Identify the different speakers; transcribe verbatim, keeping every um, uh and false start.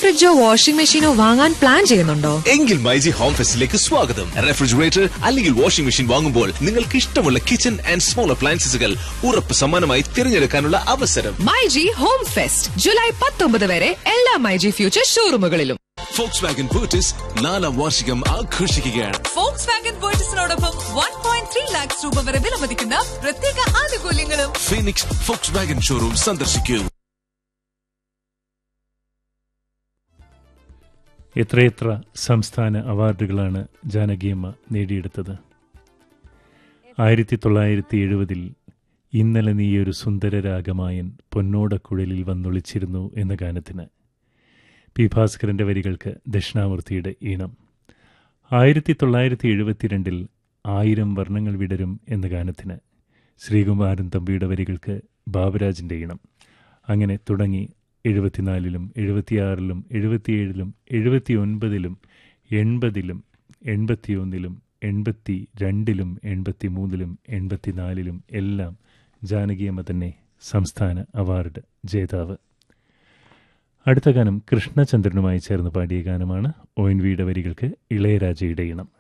Speaker 1: ഫ്രിഡ്ജോ washing മെഷീനോ വാങ്ങാൻ plan ചെയ്യുന്നുണ്ടോ?
Speaker 2: എങ്കിൽ മൈജി ഹോം ഫെസ്റ്റിലേക്ക് സ്വാഗതം. റെഫ്രിജറേറ്റർ അല്ലെങ്കിൽ വാഷിംഗ് മെഷീൻ വാങ്ങുമ്പോൾ നിങ്ങൾക്ക് ഇഷ്ടമുള്ള കിച്ചൺ ആൻഡ് സ്മോൾ അപ്ലയൻസസുകൾ ഉറപ്പ് സമ്മാനമായി തിരഞ്ഞെടുക്കാനുള്ള അവസരം.
Speaker 1: മൈജി ഹോം ഫെസ്റ്റ് ജൂലൈ പത്തൊമ്പത് വരെ എല്ലാ മൈജി ഫ്യൂച്ചർ ഷോറൂമുകളിലും.
Speaker 2: Volkswagen Virtus നാലാം വാർഷികം ആഘോഷിക്കുകയാണ്.
Speaker 1: Volkswagen Virtusനോടൊപ്പം one point three lakhs രൂപ വരെ വിലമതിക്കുന്ന പ്രത്യേക ആനുകൂല്യങ്ങളും.
Speaker 2: ഫീനിക്സ് Volkswagen ഷോറൂം സന്ദർശിക്കൂ.
Speaker 3: എത്രയെത്ര സംസ്ഥാന അവാർഡുകളാണ് ജാനകിയമ്മ നേടിയെടുത്തത്. ആയിരത്തി തൊള്ളായിരത്തി എഴുപതിൽ ഇന്നലെ നീയൊരു സുന്ദരരാഗമായൻ പൊന്നോടക്കുഴലിൽ വന്നൊളിച്ചിരുന്നു എന്ന ഗാനത്തിന് പി ഭാസ്കരൻ്റെ വരികൾക്ക് ദക്ഷിണാമൂർത്തിയുടെ ഈണം. ആയിരത്തി തൊള്ളായിരത്തി എഴുപത്തിരണ്ടിൽ ആയിരം വർണ്ണങ്ങൾ വിടരും എന്ന ഗാനത്തിന് ശ്രീകുമാരൻ തമ്പിയുടെ വരികൾക്ക് ബാബുരാജിൻ്റെ ഈണം. അങ്ങനെ തുടങ്ങി എഴുപത്തിനാലിലും എഴുപത്തിയാറിലും എഴുപത്തിയേഴിലും എഴുപത്തി ഒൻപതിലും എൺപതിലും എൺപത്തിയൊന്നിലും എൺപത്തി രണ്ടിലും എൺപത്തി മൂന്നിലും എൺപത്തിനാലിലും എല്ലാം ജാനകിയമ്മ തന്നെ സംസ്ഥാന അവാർഡ് ജേതാവ്. അടുത്ത ഗാനം കൃഷ്ണചന്ദ്രനുമായി ചേർന്ന് പാടിയ ഗാനമാണ്. ഒ എൻ വിയുടെ വരികൾക്ക് ഇളയരാജയുടെ ഈണം.